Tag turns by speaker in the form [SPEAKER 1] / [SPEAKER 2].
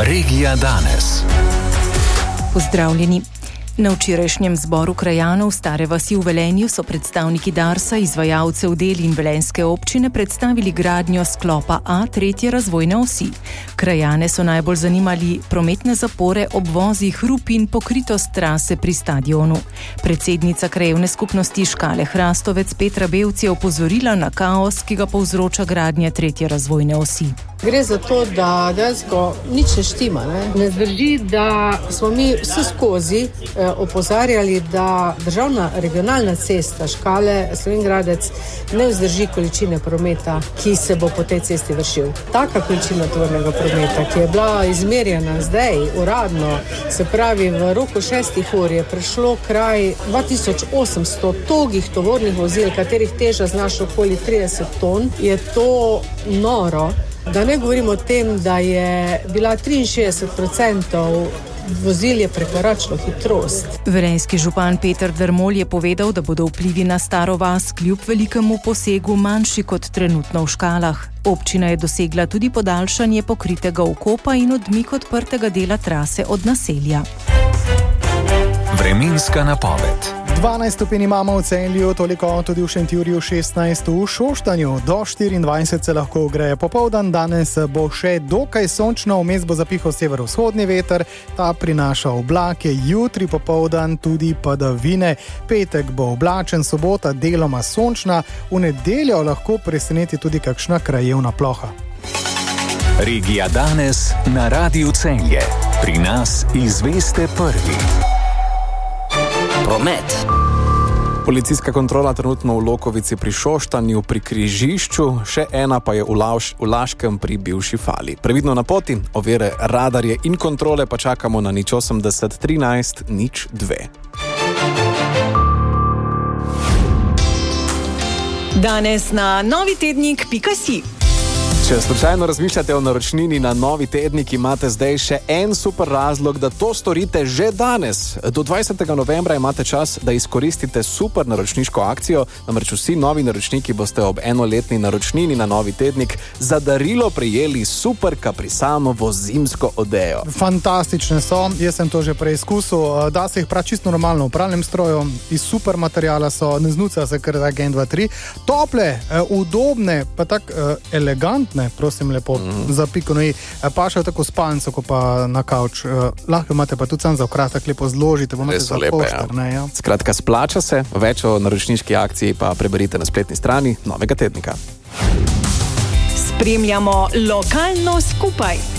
[SPEAKER 1] Regija danes.
[SPEAKER 2] Pozdravljeni. Na včerajšnjem zboru krajanov Stare vasi v Velenju so predstavniki Darsa, izvajalcev del in velenjske občine predstavili gradnjo sklopa A tretje razvojne osi. Krajane so najbolj zanimali prometne zapore, obvozi, hrup in pokritost trase pri stadionu. Predsednica krajevne skupnosti Škale Hrastovec Petra Bevc je opozorila na kaos, ki ga povzroča gradnja tretje razvojne osi.
[SPEAKER 3] Gre za to, da dejansko nič ne štima. Ne zdrži, da smo mi vse skozi opozarjali, da državna regionalna cesta Škale Slovenj Gradec ne vzdrži količine prometa, ki se bo po tej cesti vršil. Taka količina tovornega prometa, ki je bila izmerjena zdaj uradno, se pravi v roku 6 ur je prešlo kraj 2800 togih tovornih vozil, katerih teža znaša okoli 30 ton, je to noro. Da ne govorimo o tem, da je bila 63% vozil je prekoračilo hitrost.
[SPEAKER 2] Velenjski župan Peter Dermol je povedal, da bodo vplivi na Staro vas kljub velikemu posegu manjši kot trenutno v Škalah. Občina je dosegla tudi podaljšanje pokritega vkopa in odmik odprtega dela trase od naselja.
[SPEAKER 1] Vremenska napoved.
[SPEAKER 4] 12 stopinj imamo v Celju, toliko tudi v Šentjurju, 16 v Šoštanju, do 24 se lahko ogreje popoldan. Danes bo še dokaj sončno, vmes bo zapihal severovzhodni veter, ta prinaša oblake, jutri popoldan tudi padavine. Petek bo oblačen, sobota deloma sončna, v nedeljo lahko preseneti tudi kakšna krajevna ploha.
[SPEAKER 1] Regija danes na Radiu Celje. Pri nas izveste prvi. Promet.
[SPEAKER 5] Policijska kontrola trenutno v Lokovici pri Šoštanju pri križišču, še ena pa je v Laškem pri bivši Fali. Previdno na poti, ovire, radarje in kontrole pa čakamo na 080 13 02.
[SPEAKER 2] Danes na novitednik.si.
[SPEAKER 5] Če slučajno razmišljate o naročnini na Novi tednik, imate zdaj še en super razlog, da to storite že danes. Do 20. novembra imate čas, da izkoristite super naročniško akcijo, namreč vsi novi naročniki boste ob enoletni naročnini na Novi tednik za darilo prejeli super Caprisanovo zimsko odejo.
[SPEAKER 4] Fantastične so, jaz sem to že preizkusil, da se jih prav čisto normalno v pralnem stroju, iz super materiala so, ne znuca se kar tak 1, 2, 3, tople, udobne, pa tak elegantne, prosim lepo, za piko na i, pašajo tako spalnico, ko pa na kavč. Lahko imate pa tudi sam za okrastak lepo zložite, pa imate za poštar. Ja.
[SPEAKER 5] Skratka, splača se, več o naročniški akciji pa preberite na spletni strani Novega tednika.
[SPEAKER 2] Spremljamo lokalno skupaj.